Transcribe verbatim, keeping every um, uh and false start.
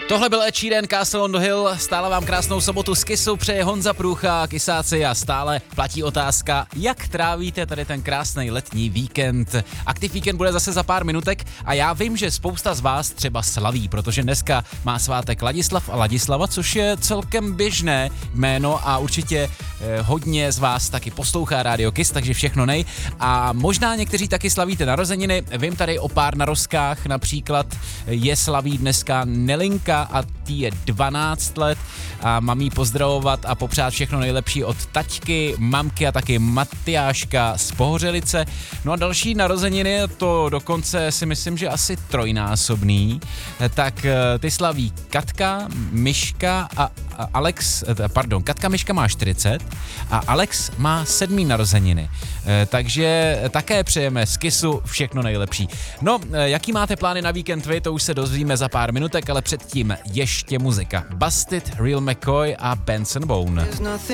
Tohle byl Ed Sheeran, Castle on the Hill, stále vám krásnou sobotu z Kissu přeje Honza Průcha, Kisáci a stále platí otázka, jak trávíte tady ten krásný letní víkend. Aktiv Víkend bude zase za pár minutek a já vím, že spousta z vás třeba slaví, protože dneska má svátek Ladislav a Ladislava, což je celkem běžné jméno a určitě eh, hodně z vás taky poslouchá Radio Kiss, takže všechno nej. A možná někteří taky slavíte narozeniny, vím tady o pár narozkách, například je slaví dneska Nelinka a tý je dvanáct let a mám jí pozdravovat a popřát všechno nejlepší od taťky, mamky a taky Matyáška z Pohořelice. No a další narozeniny, to dokonce si myslím, že asi trojnásobný, tak ty slaví Katka, Myška a Alex, pardon, Katka Myška má čtyřicet a Alex má sedmý narozeniny. Takže také přejeme z Kissu všechno nejlepší. No, jaký máte plány na víkend vy, to už se dozvíme za pár minutek, ale předtím ještě muzika. Busted, Real McCoy a Benson Bone.